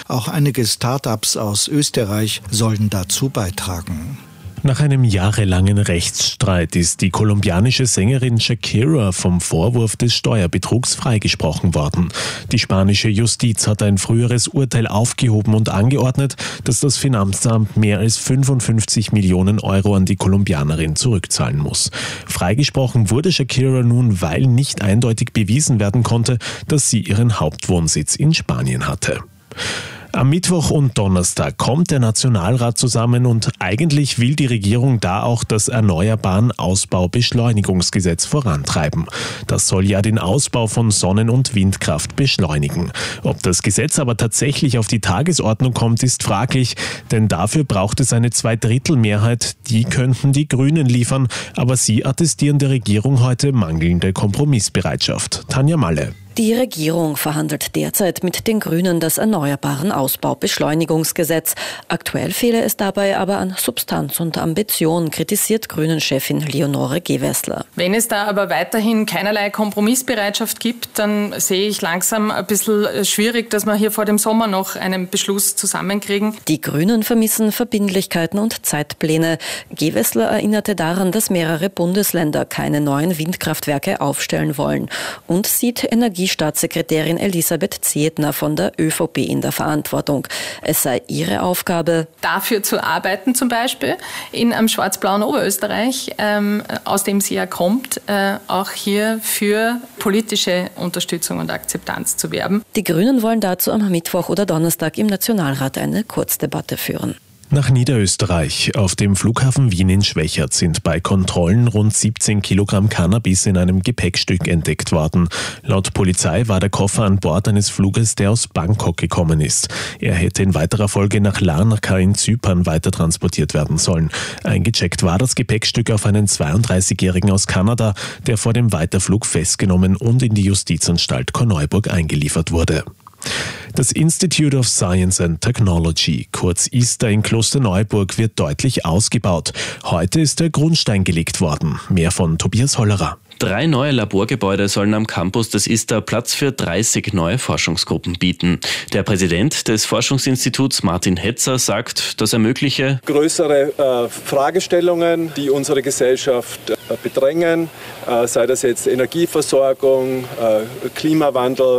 Auch einige Start-ups aus Österreich sollen dazu beitragen. Nach einem jahrelangen Rechtsstreit ist die kolumbianische Sängerin Shakira vom Vorwurf des Steuerbetrugs freigesprochen worden. Die spanische Justiz hat ein früheres Urteil aufgehoben und angeordnet, dass das Finanzamt mehr als 55 Millionen Euro an die Kolumbianerin zurückzahlen muss. Freigesprochen wurde Shakira nun, weil nicht eindeutig bewiesen werden konnte, dass sie ihren Hauptwohnsitz in Spanien hatte. Am Mittwoch und Donnerstag kommt der Nationalrat zusammen und eigentlich will die Regierung da auch das Erneuerbaren-Ausbau-Beschleunigungsgesetz vorantreiben. Das soll ja den Ausbau von Sonnen- und Windkraft beschleunigen. Ob das Gesetz aber tatsächlich auf die Tagesordnung kommt, ist fraglich, denn dafür braucht es eine Zweidrittelmehrheit. Die könnten die Grünen liefern, aber sie attestieren der Regierung heute mangelnde Kompromissbereitschaft. Tanja Malle. Die Regierung verhandelt derzeit mit den Grünen das Erneuerbaren-Ausbau-Beschleunigungsgesetz. Aktuell fehle es dabei aber an Substanz und Ambition, kritisiert Grünen-Chefin Leonore Gewessler. Wenn es da aber weiterhin keinerlei Kompromissbereitschaft gibt, dann sehe ich langsam ein bisschen schwierig, dass wir hier vor dem Sommer noch einen Beschluss zusammenkriegen. Die Grünen vermissen Verbindlichkeiten und Zeitpläne. Gewessler erinnerte daran, dass mehrere Bundesländer keine neuen Windkraftwerke aufstellen wollen und sieht Energiestaatssekretärin Elisabeth Zietner von der ÖVP in der Verantwortung. Es sei ihre Aufgabe, dafür zu arbeiten, zum Beispiel in einem schwarz-blauen Oberösterreich, aus dem sie ja kommt, auch hier für politische Unterstützung und Akzeptanz zu werben. Die Grünen wollen dazu am Mittwoch oder Donnerstag im Nationalrat eine Kurzdebatte führen. Nach Niederösterreich. Auf dem Flughafen Wien in Schwechat sind bei Kontrollen rund 17 Kilogramm Cannabis in einem Gepäckstück entdeckt worden. Laut Polizei war der Koffer an Bord eines Fluges, der aus Bangkok gekommen ist. Er hätte in weiterer Folge nach Larnaca in Zypern weiter transportiert werden sollen. Eingecheckt war das Gepäckstück auf einen 32-Jährigen aus Kanada, der vor dem Weiterflug festgenommen und in die Justizanstalt Korneuburg eingeliefert wurde. Das Institute of Science and Technology, kurz ISTA in Klosterneuburg, wird deutlich ausgebaut. Heute ist der Grundstein gelegt worden. Mehr von Tobias Hollerer. 3 neue Laborgebäude sollen am Campus des ISTA Platz für 30 neue Forschungsgruppen bieten. Der Präsident des Forschungsinstituts, Martin Hetzer, sagt, das ermögliche größere Fragestellungen, die unsere Gesellschaft bedrängen, sei das jetzt Energieversorgung, Klimawandel,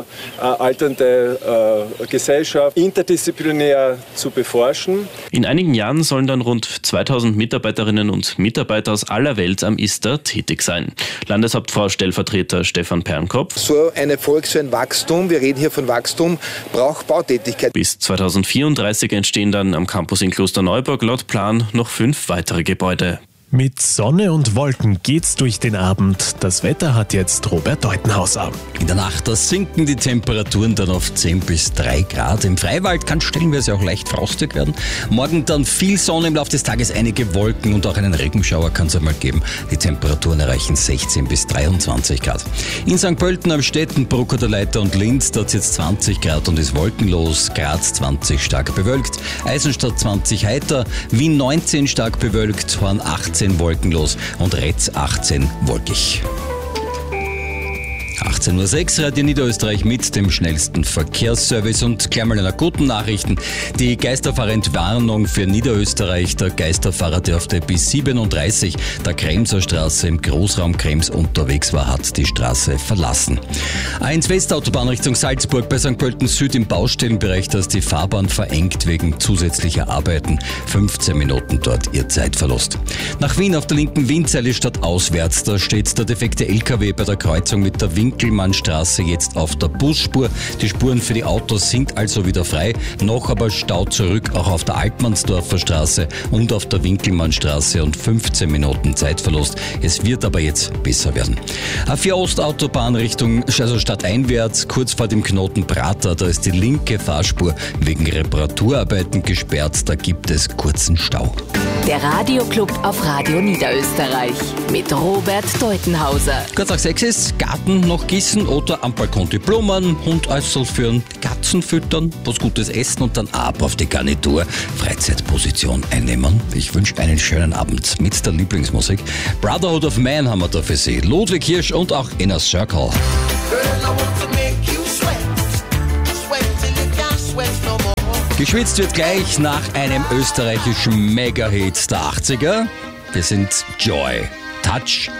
alternde Gesellschaft, interdisziplinär zu beforschen. In einigen Jahren sollen dann rund 2000 Mitarbeiterinnen und Mitarbeiter aus aller Welt am ISTA tätig sein. Landeshauptfrau-Stellvertreter Stefan Pernkopf. So ein Erfolg, so ein Wachstum, wir reden hier von Wachstum, braucht Bautätigkeit. Bis 2034 entstehen dann am Campus in Klosterneuburg laut Plan noch 5 weitere Gebäude. Mit Sonne und Wolken geht's durch den Abend. Das Wetter hat jetzt Robert Deutenhauser. In der Nacht, da sinken die Temperaturen dann auf 10 bis 3 Grad. Im Freiwald kann stellenweise auch leicht frostig werden. Morgen dann viel Sonne, im Laufe des Tages einige Wolken und auch einen Regenschauer kann es einmal geben. Die Temperaturen erreichen 16 bis 23 Grad. In St. Pölten am Stettenbruck oder Leiter und Linz, da hat es jetzt 20 Grad und ist wolkenlos. Graz 20 stark bewölkt. Eisenstadt 20 heiter. Wien 19 stark bewölkt. Horn 18 wolkenlos und Retz 18 wolkig. 18.06 Uhr, Radio Niederösterreich mit dem schnellsten Verkehrsservice und gleich mal einer guten Nachrichten. Die Geisterfahrentwarnung für Niederösterreich. Der Geisterfahrer, der auf der B37, der Kremser Straße im Großraum Krems unterwegs war, hat die Straße verlassen. A1 Westautobahn Richtung Salzburg bei St. Pölten Süd im Baustellenbereich, da ist die Fahrbahn verengt wegen zusätzlicher Arbeiten. 15 Minuten dort ihr Zeitverlust. Nach Wien auf der linken Wienzeile stadtauswärts, da steht der defekte LKW bei der Kreuzung mit der Winkelmannstraße jetzt auf der Busspur. Die Spuren für die Autos sind also wieder frei. Noch aber Stau zurück auch auf der Altmannsdorfer Straße und auf der Winkelmannstraße und 15 Minuten Zeitverlust. Es wird aber jetzt besser werden. A4 Ostautobahn Richtung, also stadteinwärts, kurz vor dem Knoten Prater, da ist die linke Fahrspur wegen Reparaturarbeiten gesperrt. Da gibt es kurzen Stau. Der Radioclub auf Radio Niederösterreich mit Robert Deutenhauser. Kurz nach 6 ist Garten noch gießen oder am Balkon die Blumen, Hund Eissel führen, die Katzen füttern, was Gutes essen und dann ab auf die Garnitur, Freizeitposition einnehmen. Ich wünsche einen schönen Abend mit der Lieblingsmusik. Brotherhood of Man haben wir da für Sie. Ludwig Hirsch und auch Inner Circle. Girl, I want to make you sweat, sweat till you can't sweat no more. Geschwitzt wird gleich nach einem österreichischen Mega-Hit der 80er. Wir sind Joy. Touch